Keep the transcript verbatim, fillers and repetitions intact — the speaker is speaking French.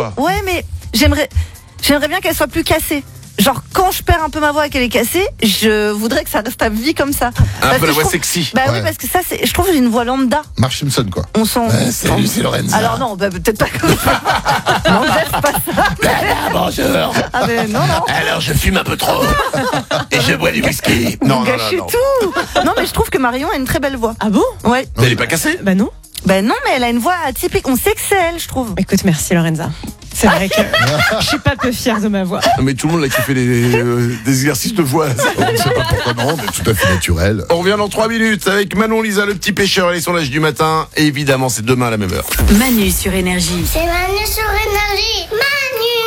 voix. Ouais, mais j'aimerais, j'aimerais bien qu'elle soit plus cassée. Genre, quand je perds un peu ma voix et qu'elle est cassée, je voudrais que ça reste à vie comme ça. Un Parce peu la que voix je trouve- sexy. Bah Ouais. oui, parce que ça, c'est, je trouve que j'ai une voix lambda. Marge Simpson, quoi. On sent. Ouais, salut, c'est Lorenza. Alors non, bah, peut-être pas comme ça. Non, laisse pas ça. Bonjour. Ah mais non, non. Alors, je fume un peu trop. Et je bois du whisky. Vous Non, non, gâchez non, non. tout. Non, mais je trouve que Marion a une très belle voix. Ah bon? Ouais. Elle est pas cassée? Bah non. Ben non, mais elle a une voix atypique. On sait que c'est elle, je trouve. Écoute, merci Lorenza. C'est vrai que je suis pas peu fière de ma voix. Mais tout le monde a kiffé des, euh, des exercices de voix. On ne sait pas pourquoi non, mais tout à fait naturel. On revient dans trois minutes avec Manon Lisa, le petit pêcheur et les sondages du matin. Et évidemment, c'est demain à la même heure. Manu sur Énergie. C'est Manu sur Énergie. Manu